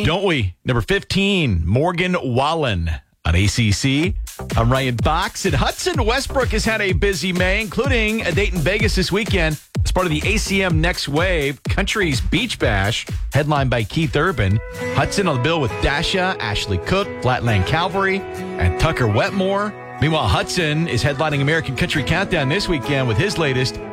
Don't we? Number 15, Morgan Wallen on ACC. I'm Ryan Fox. And Hudson Westbrook has had a busy May, including a date in Vegas this weekend as part of the ACM Next Wave Country's Beach Bash, headlined by Keith Urban. Hudson on the bill with Dasha, Ashley Cook, Flatland Calvary, and Tucker Wetmore. Meanwhile, Hudson is headlining American Country Countdown this weekend with his latest